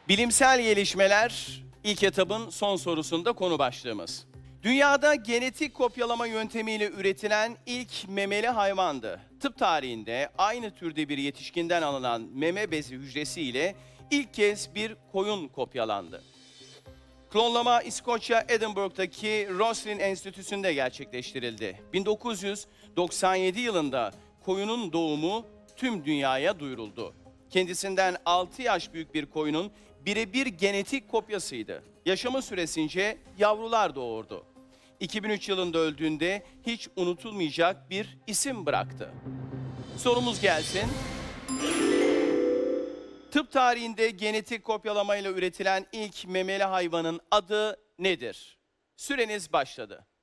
Bilimsel gelişmeler ilk etapın son sorusunda konu başlığımız. Dünyada genetik kopyalama yöntemiyle üretilen ilk memeli hayvandı. Tıp tarihinde aynı türde bir yetişkinden alınan meme bezi hücresiyle ilk kez bir koyun kopyalandı. Klonlama İskoçya Edinburgh'daki Roslin Enstitüsü'nde gerçekleştirildi. 1997 yılında koyunun doğumu tüm dünyaya duyuruldu. Kendisinden 6 yaş büyük bir koyunun birebir genetik kopyasıydı. Yaşama süresince yavrular doğurdu. 2003 yılında öldüğünde hiç unutulmayacak bir isim bıraktı. Sorumuz gelsin. Tıp tarihinde genetik kopyalamayla üretilen ilk memeli hayvanın adı nedir? Süreniz başladı.